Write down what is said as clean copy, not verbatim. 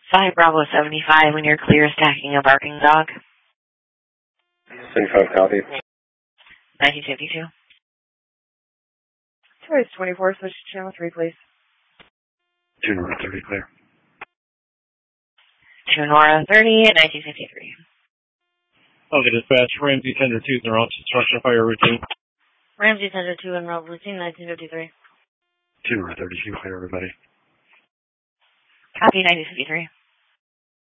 5 Bravo 75 when you're clear stacking a barking dog. 75 copy. 1952. Choice 24, switch to channel 3, please. 2 Nora 30 clear. 2 Nora 30 at 1953. Okay, dispatch, Ramsey Tender 2 is in route to structure fire routine. Ramsey Tender 2 en route routine, 1953. 2 Nora 32 clear, everybody. Copy, 1953.